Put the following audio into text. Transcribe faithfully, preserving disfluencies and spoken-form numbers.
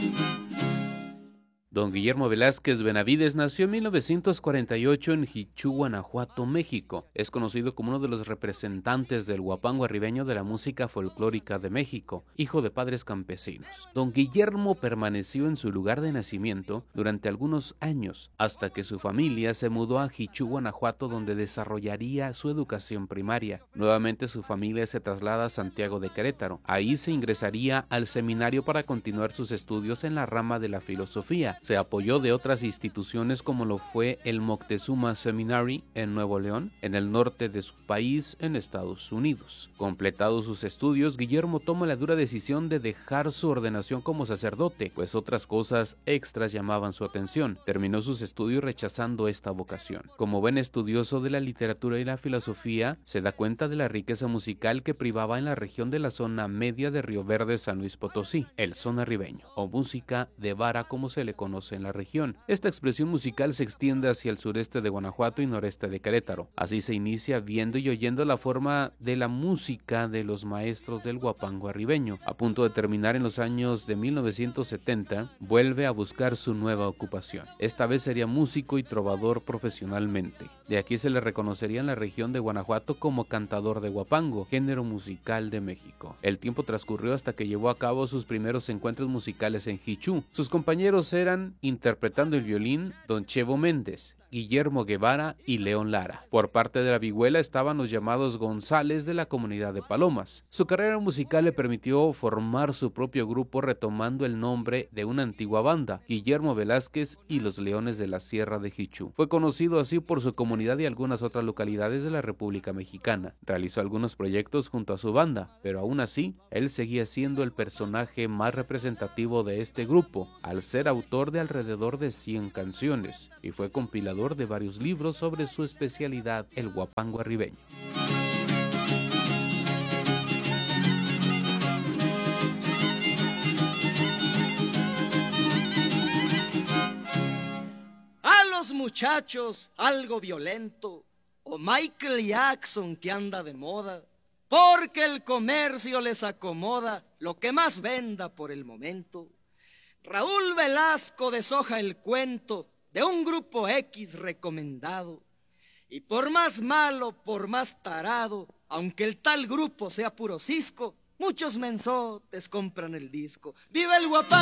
Don Guillermo Velázquez Benavides nació en mil novecientos cuarenta y ocho en Jichú, Guanajuato, México. Es conocido como uno de los representantes del huapango arribeño de la música folclórica de México, hijo de padres campesinos. Don Guillermo permaneció en su lugar de nacimiento durante algunos años, hasta que su familia se mudó a Jichú, Guanajuato, donde desarrollaría su educación primaria. Nuevamente su familia se traslada a Santiago de Querétaro. Ahí se ingresaría al seminario para continuar sus estudios en la rama de la filosofía. Se apoyó de otras instituciones como lo fue el Moctezuma Seminary en Nuevo León, en el norte de su país, en Estados Unidos. Completados sus estudios, Guillermo toma la dura decisión de dejar su ordenación como sacerdote, pues otras cosas extras llamaban su atención. Terminó sus estudios rechazando esta vocación. Como buen estudioso de la literatura y la filosofía, se da cuenta de la riqueza musical que privaba en la región de la zona media de Río Verde, San Luis Potosí, el son arribeño, o música de vara como se le conoce en la región. Esta expresión musical se extiende hacia el sureste de Guanajuato y noreste de Querétaro. Así se inicia viendo y oyendo la forma de la música de los maestros del huapango arribeño. A punto de terminar en los años de mil novecientos setenta, vuelve a buscar su nueva ocupación. Esta vez sería músico y trovador profesionalmente. De aquí se le reconocería en la región de Guanajuato como cantador de huapango, género musical de México. El tiempo transcurrió hasta que llevó a cabo sus primeros encuentros musicales en Jichú. Sus compañeros eran, interpretando el violín, Don Chevo Méndez, Guillermo Guevara y León Lara. Por parte de la vihuela estaban los llamados González de la comunidad de Palomas. Su carrera musical le permitió formar su propio grupo retomando el nombre de una antigua banda, Guillermo Velázquez y los Leones de la Sierra de Jichú. Fue conocido así por su comunidad y algunas otras localidades de la República Mexicana. Realizó algunos proyectos junto a su banda, pero aún así, él seguía siendo el personaje más representativo de este grupo, al ser autor de alrededor de cien canciones, y fue compilador de varios libros sobre su especialidad, el huapango arribeño. A los muchachos algo violento, o Michael Jackson que anda de moda, porque el comercio les acomoda lo que más venda por el momento. Raúl Velasco deshoja el cuento de un grupo X recomendado, y por más malo, por más tarado, aunque el tal grupo sea puro cisco, muchos mensotes compran el disco. ¡Viva el guapán!